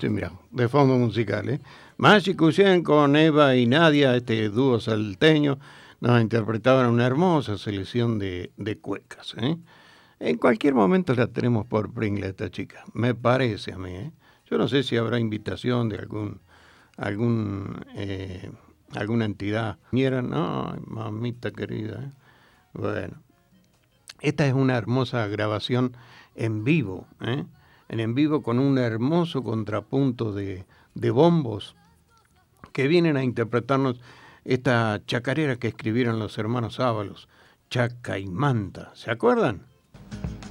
mira, de fondo musical, ¿eh? Maggi Cusien con Eva y Nadia, este dúo salteño, nos interpretaban una hermosa selección de cuecas, ¿eh? En cualquier momento la tenemos por Pringles esta chica, me parece a mí, ¿eh? Yo no sé si habrá invitación de algún alguna entidad. Mira, no, mamita querida, ¿eh? Bueno, esta es una hermosa grabación en vivo, ¿eh? En vivo con un hermoso contrapunto de bombos que vienen a interpretarnos esta chacarera que escribieron los hermanos Ábalos, Chaca y Manta. ¿Se acuerdan?